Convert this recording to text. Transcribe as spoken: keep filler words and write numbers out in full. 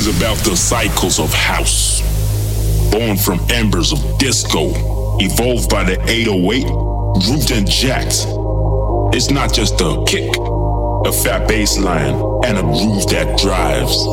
is about the cycles of house. Born from embers of disco, evolved by the eight oh eight, root and jacked. It's not just a kick, a fat bass line, and a groove that drives.